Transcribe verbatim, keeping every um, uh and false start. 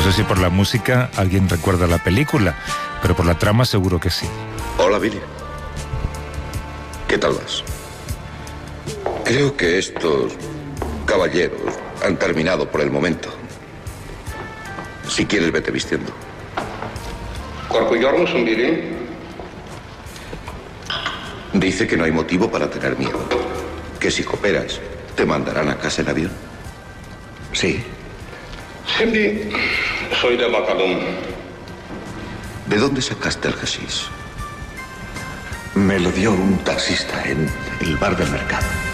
sé si por la música alguien recuerda la película, pero por la trama seguro que sí. Hola, Billy. ¿Qué tal vas? Creo que estos caballeros han terminado por el momento. Si quieres, vete vistiendo. Korku musun Billy? Dice que no hay motivo para tener miedo. Que si cooperas, te mandarán a casa en avión. Sí. Şimdi söyle bakalım. ¿De dónde sacaste el hashish? Me lo dio un taxista en el bar del mercado.